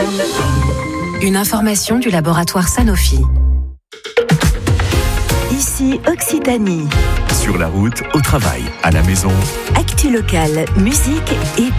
Une information du laboratoire Sanofi. Ici Occitanie. Sur la route, au travail, à la maison. Actu locale, musique et